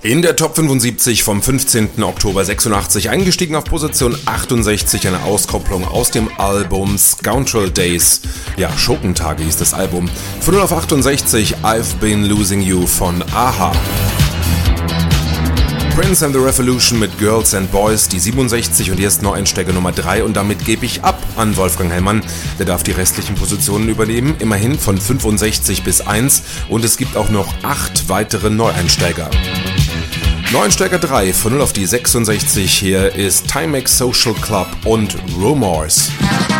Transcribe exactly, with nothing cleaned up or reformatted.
In der Top fünfundsiebzig vom fünfzehnten Oktober sechsundachtzig, eingestiegen auf Position achtundsechzig, eine Auskopplung aus dem Album Scoundrel Days. Ja, Schurkentage hieß das Album. Von null auf achtundsechzig, I've Been Losing You von a-ha. Prince and the Revolution mit Girls and Boys, die siebenundsechzig, und hier ist Neueinsteiger Nummer drei, und damit gebe ich ab an Wolfgang Hellmann. Der darf die restlichen Positionen übernehmen, immerhin von fünfundsechzig bis eins, und es gibt auch noch acht weitere Neueinsteiger. Neueinsteiger drei, von null auf die sechsundsechzig, hier ist Timex Social Club und Rumors.